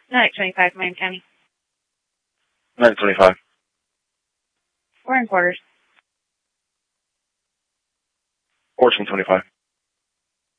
Not 25, Miami County. 925. We're in quarters. 1425.